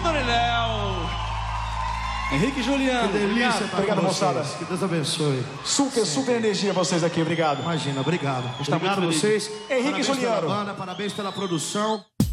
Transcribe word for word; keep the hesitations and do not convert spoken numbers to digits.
Dona Léo. Henrique e Juliano. Que delícia, obrigado, obrigado moçada. Que Deus abençoe. Super, super energia vocês aqui, obrigado. Imagina, obrigado. Está Obrigado muito a vocês. Henrique Parabéns e Juliano. pela banda, parabéns pela produção.